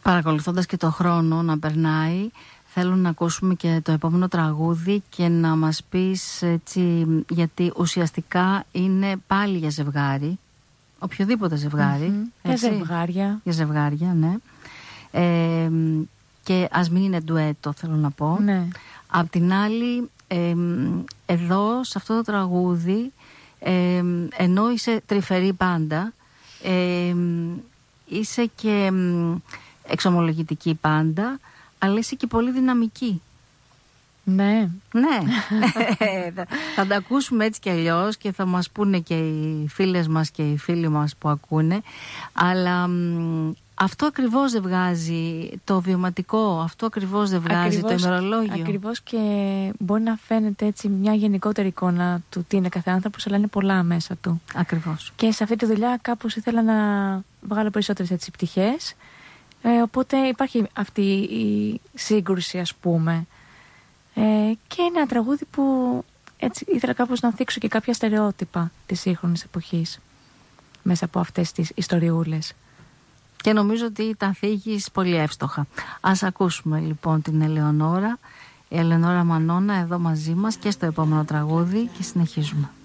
Παρακολουθώντας και το χρόνο να περνάει, θέλω να ακούσουμε και το επόμενο τραγούδι και να μας πεις έτσι, γιατί ουσιαστικά είναι πάλι για ζευγάρι, οποιοδήποτε ζευγάρι. Για ζευγάρια. Για ζευγάρια, ναι. Και ας μην είναι ντουέτο, θέλω να πω. Ναι. Απ' την άλλη, εδώ σε αυτό το τραγούδι, ενώ είσαι τρυφερή πάντα, είσαι και εξομολογητική πάντα, αλλά είσαι και πολύ δυναμική. Ναι. Ναι. Θα τα ακούσουμε έτσι κι αλλιώς και θα μας πούνε και οι φίλες μας και οι φίλοι μας που ακούνε, αλλά αυτό ακριβώς δεν βγάζει το βιωματικό, αυτό ακριβώς δεν βγάζει το ημερολόγιο. Ακριβώς, και μπορεί να φαίνεται έτσι μια γενικότερη εικόνα του τι είναι κάθε άνθρωπος, αλλά είναι πολλά μέσα του. Ακριβώς. Και σε αυτή τη δουλειά κάπως ήθελα να βγάλω περισσότερες έτσι πτυχές, οπότε υπάρχει αυτή η σύγκρουση, ας πούμε. Και είναι ένα τραγούδι που έτσι ήθελα κάπως να θίξω και κάποια στερεότυπα της σύγχρονης εποχής μέσα από αυτές τις ιστοριούλες. Και νομίζω ότι τα θίγεις πολύ εύστοχα. Ας ακούσουμε λοιπόν την Ελεονόρα, η Ελεονόρα Μανώνα εδώ μαζί μας και στο επόμενο τραγούδι και συνεχίζουμε.